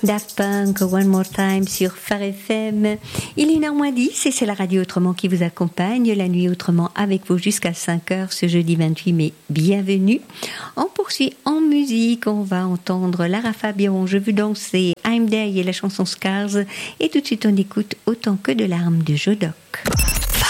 Daft Punk, One More Time sur Phare FM. Il est Normandie, c'est la radio Autrement qui vous accompagne. La nuit Autrement avec vous jusqu'à 5h ce jeudi 28 mai. Bienvenue. On poursuit en musique. On va entendre Lara Fabian, Je veux danser, I'm There et la chanson Scars. Et tout de suite on écoute Autant que de larmes de Jodoc.